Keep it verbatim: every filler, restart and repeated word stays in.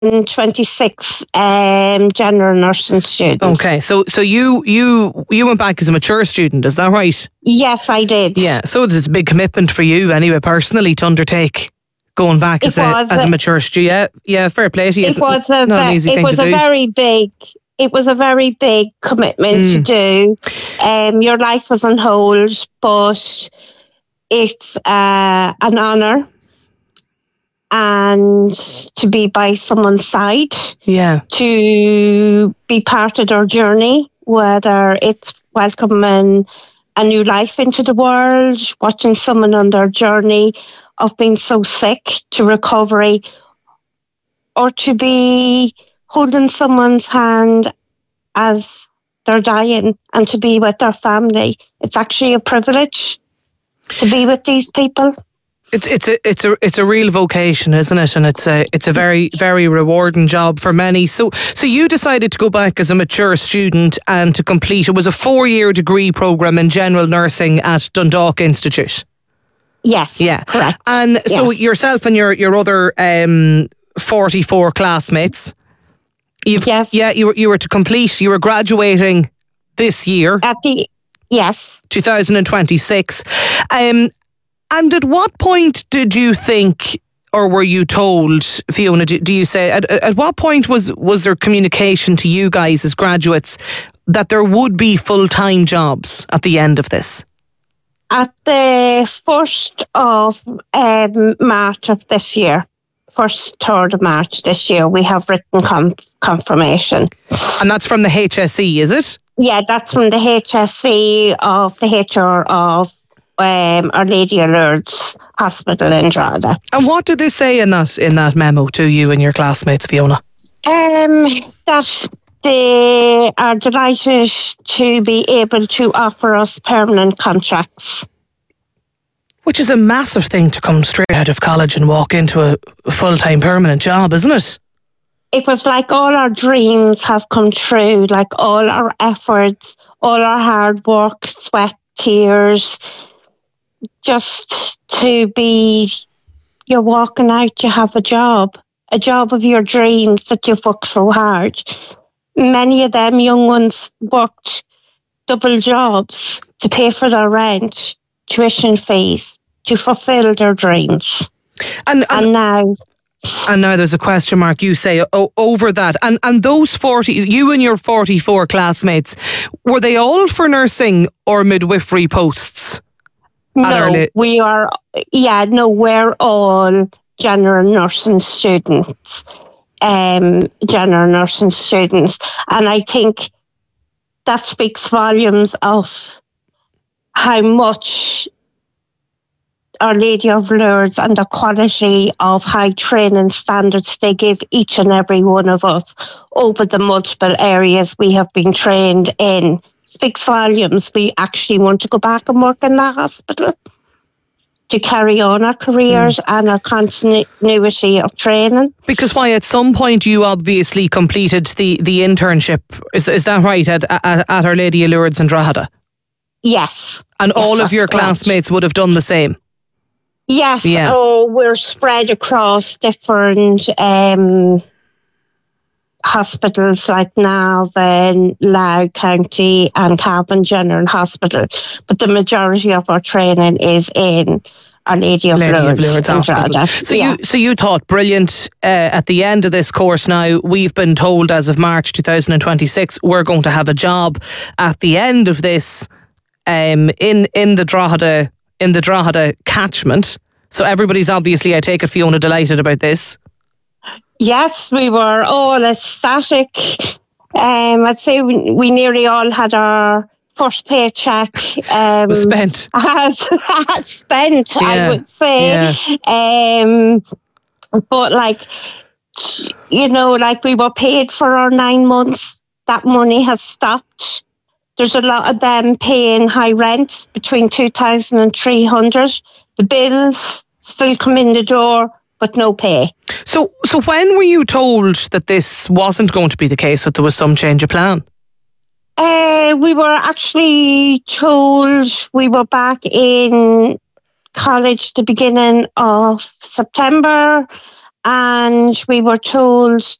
twenty-six um, general nursing students. Okay, so so you you you went back as a mature student, is that right? Yes, I did. Yeah, so it's a big commitment for you anyway, personally, to undertake going back as a, as a mature student. Yeah, yeah, fair play to you. It was a, not an easy it thing was to a do. very big, it was a very big commitment mm. to do. Um, your life was on hold, but it's uh, an honour. And to be by someone's side, yeah, to be part of their journey, whether it's welcoming a new life into the world, watching someone on their journey of being so sick to recovery, or to be holding someone's hand as they're dying and to be with their family. It's actually a privilege to be with these people. It's it's a it's a it's a real vocation, isn't it? And it's a it's a very very rewarding job for many. So so you decided to go back as a mature student and to complete. It was a four year degree program in general nursing at Dundalk Institute. Yes, yeah, correct. And yes. so yourself and your your other um, forty four classmates. You've, yes. Yeah, you were you were to complete. You were graduating this year. At the yes, two thousand twenty six. Um. And at what point did you think, or were you told, Fiona, do, do you say, at, at what point was, was there communication to you guys as graduates that there would be full-time jobs at the end of this? At the first of um, March of this year, first, third of March this year, we have written com- confirmation. And that's from the H S E, is it? Yeah, that's from the H S E of the H R of Um, Our Lady of Lourdes Hospital in Drogheda. And what did they say in that in that memo to you and your classmates, Fiona? Um, that they are delighted to be able to offer us permanent contracts. Which is a massive thing to come straight out of college and walk into a, a full-time permanent job, isn't it? It was like all our dreams have come true, like all our efforts, all our hard work, sweat, tears, just to be, you're walking out, you have a job, a job of your dreams that you've worked so hard. Many of them young ones worked double jobs to pay for their rent, tuition fees, to fulfill their dreams. And, and, and now... And now there's a question mark, you say, oh, over that. And and those forty, you and your forty-four classmates, were they all for nursing or midwifery posts? No, li- we are, yeah, no, we're all general nursing students, um, general nursing students. And I think that speaks volumes of how much Our Lady of Lourdes and the quality of high training standards they give each and every one of us over the multiple areas we have been trained in. Speaks volumes. We actually want to go back and work in that hospital to carry on our careers mm. and our continuity of training. Because why, at some point you obviously completed the, the internship, is is that right, at, at, at Our Lady of Lourdes in Drogheda? Yes. And yes, all of your correct. classmates would have done the same? Yes. Yeah. Oh, we're spread across different um, hospitals like Navan, Louth County and Cavan General Hospital. But the majority of our training is in Our Lady of Lady Lourdes. Of Lourdes Hospital. So yeah. you so you thought, brilliant, uh, at the end of this course now, we've been told as of March twenty twenty-six, we're going to have a job at the end of this um, in, in the Drogheda in the Drogheda catchment. So everybody's obviously, I take it, Fiona, delighted about this. Yes, we were all ecstatic. Um, I'd say we, we nearly all had our first paycheck um, was spent. As, as spent, yeah. I would say. Yeah. Um, but like, you know, like we were paid for our nine months. That money has stopped. There's a lot of them paying high rent, between two thousand and three hundred. The bills still come in the door, but no pay. So, so when were you told that this wasn't going to be the case, that there was some change of plan? Uh, we were actually told, we were back in college the beginning of September, and we were told